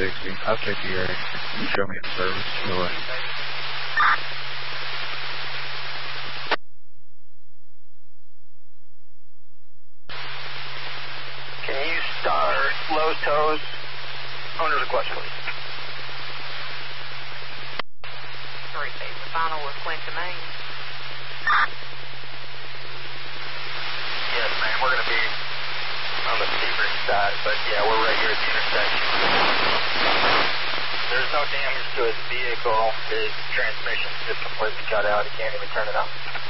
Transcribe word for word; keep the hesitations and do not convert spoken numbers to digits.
sixty. I'll take the area. Show me a service. Go ahead. Can you start low toes? Owner request, please. Three phase the final with Clinton Main. Yes, ma'am. We're going to be on the Sebring side, but yeah, we're right here at the intersection. There's no damage to his vehicle. His transmission's just completely cut out. He can't even turn it on.